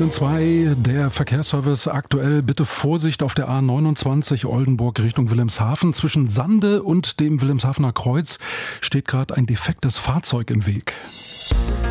2, der Verkehrsservice aktuell. Bitte Vorsicht auf der A29 Oldenburg Richtung Wilhelmshaven. Zwischen Sande und dem Wilhelmshavener Kreuz steht gerade ein defektes Fahrzeug im Weg.